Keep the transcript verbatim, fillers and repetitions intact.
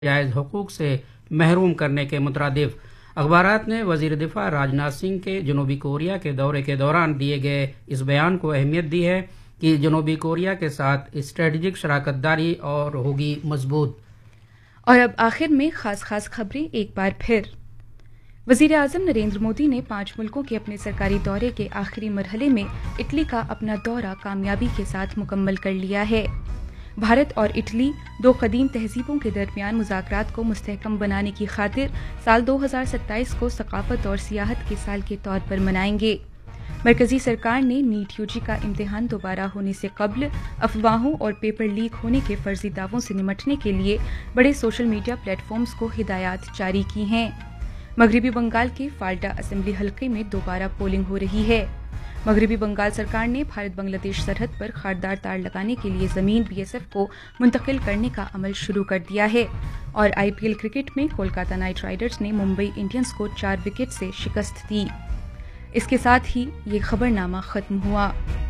جائز حقوق سے محروم کرنے کے مترادف اخبارات نے وزیر دفاع راجناتھ سنگھ کے جنوبی کوریا کے دورے کے دوران دیے گئے اس بیان کو اہمیت دی ہے کہ جنوبی کوریا کے ساتھ اسٹریٹجک شراکت داری اور ہوگی مضبوط۔ اور اب آخر میں خاص خاص خبریں ایک بار پھر۔ وزیر اعظم نریندر مودی نے پانچ ملکوں کے اپنے سرکاری دورے کے آخری مرحلے میں اٹلی کا اپنا دورہ کامیابی کے ساتھ مکمل کر لیا ہے۔ بھارت اور اٹلی دو قدیم تہذیبوں کے درمیان مذاکرات کو مستحکم بنانے کی خاطر سال دو ہزار ستائیس کو ثقافت اور سیاحت کے سال کے طور پر منائیں گے۔ مرکزی سرکار نے نیٹ یو جی کا امتحان دوبارہ ہونے سے قبل افواہوں اور پیپر لیک ہونے کے فرضی دعووں سے نمٹنے کے لیے بڑے سوشل میڈیا پلیٹ فارمز کو ہدایات جاری کی ہیں۔ مغربی بنگال کے فالٹا اسمبلی حلقے میں دوبارہ پولنگ ہو رہی ہے۔ مغربی بنگال سرکار نے بھارت بنگلہ دیش سرحد پر خاردار تار لگانے کے لیے زمین بی ایس ایف کو منتقل کرنے کا عمل شروع کر دیا ہے۔ اور آئی پی ایل کرکٹ میں کولکاتہ نائٹ رائڈرز نے ممبئی انڈینز کو چار وکٹ سے شکست دی۔ اس کے ساتھ ہی یہ خبر نامہ ختم ہوا۔